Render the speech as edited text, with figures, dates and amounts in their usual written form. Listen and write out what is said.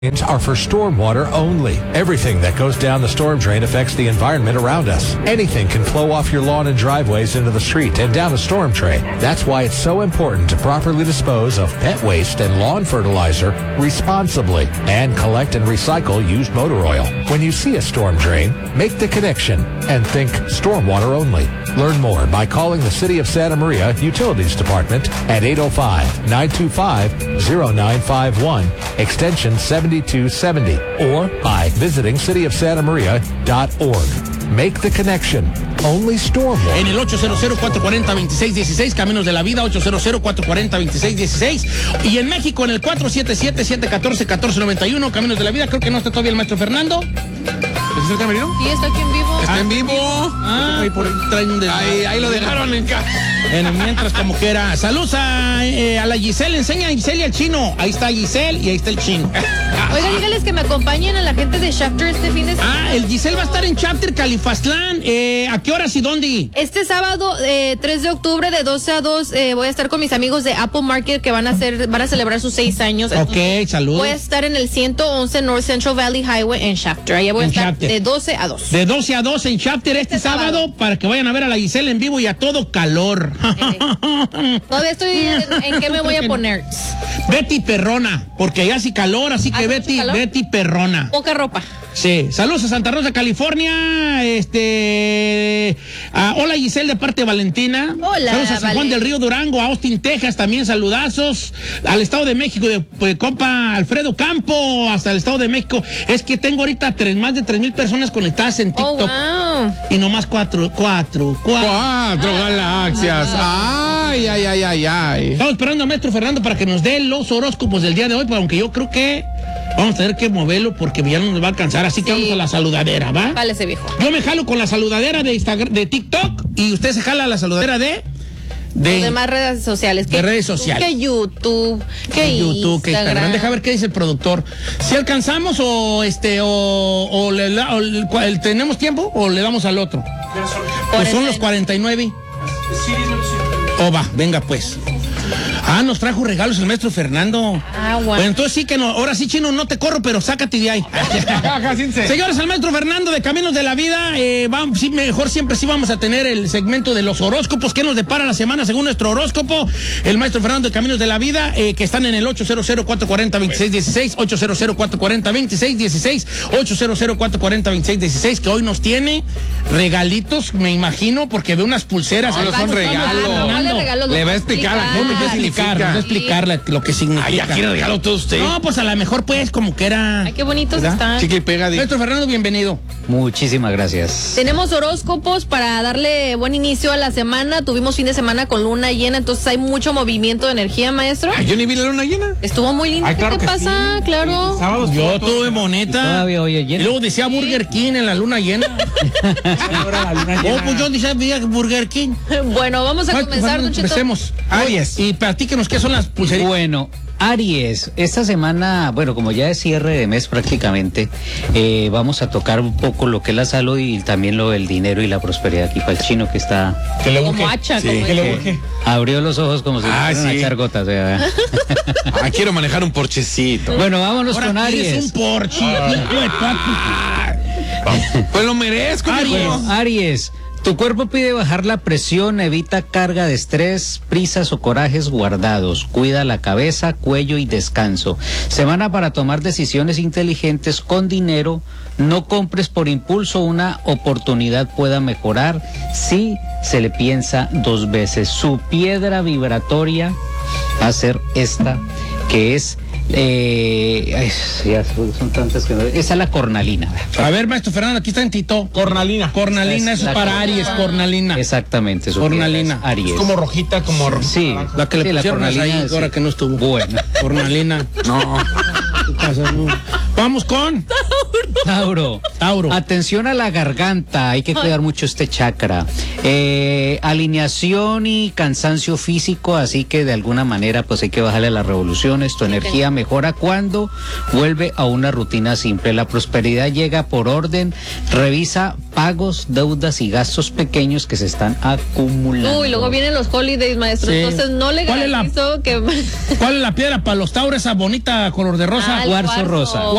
Are for stormwater only. Everything that goes down the storm drain affects the environment around us. Anything can flow off your lawn and driveways into the street and down a storm drain. That's why it's so important to properly dispose of pet waste and lawn fertilizer responsibly and collect and recycle used motor oil. When you see a storm drain, make the connection and think stormwater only. Learn more by calling the City of Santa Maria Utilities Department at 805-925-0951, extension 7270, or by visiting cityofsantamaria.org. Make the connection. Only stormwater. En el 800-440-2616, Caminos de la Vida, 800-440-2616. Y en México, en el 477-714-1491, Caminos de la Vida. Creo que no está todavía el maestro Fernando. ¿Es el camerino? Sí, está aquí en vivo. Está en vivo. Ahí por ahí traen un Ahí lo dejaron en casa. Mientras, como que era. Saludos a la Giselle. Enseña a Giselle y al chino. Ahí está Giselle y ahí está el chino. Oiga, dígales que me acompañen a la gente de Shafter este fin de semana. El Giselle va a estar en Shafter, Califastlán. ¿A qué horas y dónde? Este sábado, 3 de octubre, de 12 a 2, voy a estar con mis amigos de Apple Market que van a celebrar sus 6 años. Ok, saludos. Voy a estar en el 111 North Central Valley Highway en Shafter. Allá voy a estar de 12 a 2. De 12 a 2 en Shafter este sábado para que vayan a ver a la Giselle en vivo y a todo calor. Todavía estoy en qué me voy a poner. Betty Perrona, porque ya hace calor, así que Betty Perrona. Poca ropa. Sí, saludos a Santa Rosa, California. Hola Giselle de parte de Valentina. Hola. Saludos a San Juan del Río Durango, a Austin, Texas, también saludazos. Al Estado de México, de compa Alfredo Campo, hasta el Estado de México. Es que tengo ahorita más de 3,000 personas conectadas en TikTok. Oh, wow. Y nomás cuatro galaxias. Ay. Estamos esperando a maestro Fernando para que nos dé los horóscopos del día de hoy, pero aunque yo creo que vamos a tener que moverlo porque ya no nos va a alcanzar, así que vamos a la saludadera, ¿va? Cálese, viejo. Yo me jalo con la saludadera de Instagram, de TikTok, y usted se jala la saludadera de Los demás redes sociales. De redes sociales. Que YouTube, que Instagram. Deja ver qué dice el productor. Si alcanzamos tenemos tiempo o le damos al otro. Pues son los 49. Va, venga pues. Nos trajo regalos el maestro Fernando. Bueno, entonces sí que no, ahora sí, chino, no te corro, pero sácate de ahí. Señores, el maestro Fernando de Caminos de la Vida, mejor siempre sí vamos a tener el segmento de los horóscopos. ¿Qué nos depara la semana según nuestro horóscopo? El maestro Fernando de Caminos de la Vida, que están en el 800-440-2616, 800-440-2616, 800-440-2616, que hoy nos tiene regalitos, me imagino, porque veo unas pulseras. No son regalos. Le va a explicar a la gente. Nos va a explicar lo que significa. Ya quiere regalo todo usted. No, pues a lo mejor pues como que era. Ay, qué bonitos están. Chica y pega. Maestro Fernando, bienvenido. Muchísimas gracias. Tenemos horóscopos para darle buen inicio a la semana. Tuvimos fin de semana con luna llena, entonces hay mucho movimiento de energía, maestro. Yo ni vi la luna llena. Estuvo muy lindo. Claro, ¿qué te pasa? Sí. Claro. Yo tuve bonita. Todavía hoy Y luego decía Burger King en la luna llena. Pues yo decía Burger King. Bueno, vamos a comenzar, Don Cheto. Empecemos. Aries. Y platíquenos qué son las pulseritas. Bueno, Aries, esta semana, bueno, como ya es cierre de mes prácticamente, vamos a tocar un poco lo que es la salud y también lo del dinero y la prosperidad aquí para el chino que está... Que le Como hacha, sí, como que le urge. Abrió los ojos como si fueran a echar gotas. Quiero manejar un porchecito. Bueno, vámonos Ahora con Aries. es un Porsche. Pues lo merezco. Aries. Tu cuerpo pide bajar la presión, evita carga de estrés, prisas o corajes guardados. Cuida la cabeza, cuello y descanso. Semana para tomar decisiones inteligentes con dinero. No compres por impulso, una oportunidad pueda mejorar si se le piensa 2 veces. Su piedra vibratoria va a ser esta, que es... ya son tantas que no... Esa es la cornalina. A ver, maestro Fernando, aquí está en Tito. Cornalina, eso es para Aries, cornalina. Exactamente, cornalina. Aries. Es como rojita, como Sí, la que le pusieron ahí, cornalina, ahora que no estuvo. Bueno. Cornalina. No. ¿Qué pasa? No. Vamos con Tauro. Atención a la garganta, hay que cuidar mucho este chakra. Alineación y cansancio físico, así que de alguna manera pues hay que bajarle las revoluciones. Tu energía mejora cuando vuelve a una rutina simple. La prosperidad llega por orden. Revisa pagos, deudas y gastos pequeños que se están acumulando. Uy, luego vienen los holidays, maestro. Sí. Entonces no le garantizo que... ¿Cuál es la piedra para los Tauros, esa bonita color de rosa? Ah, el Cuarzo rosa.